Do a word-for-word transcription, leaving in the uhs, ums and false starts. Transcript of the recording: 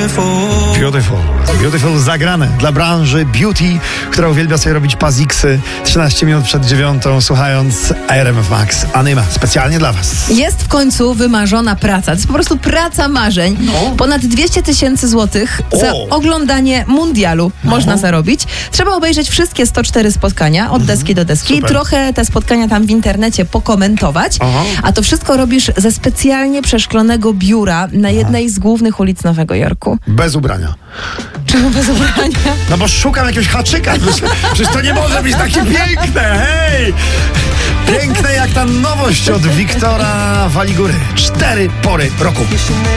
Beautiful. Beautiful zagrane dla branży beauty, która uwielbia sobie robić paziksy. trzynaście minut przed dziewiątą, słuchając R M F Max. Anyma, specjalnie dla was. Jest w końcu wymarzona praca. To jest po prostu praca marzeń. No. Ponad dwieście tysięcy złotych za O. oglądanie mundialu No. można zarobić. Trzeba obejrzeć wszystkie sto cztery spotkania od deski do deski. Super. Trochę te spotkania tam w internecie pokomentować. Aha. A to wszystko robisz ze specjalnie przeszklonego biura na jednej z głównych ulic Nowego Jorku. Bez ubrania. Czemu bez ubrania? No bo szukam jakiegoś haczyka. Przecież, przecież to nie może być takie piękne, hej! Piękne jak ta nowość od Wiktora Waligury. Cztery pory roku.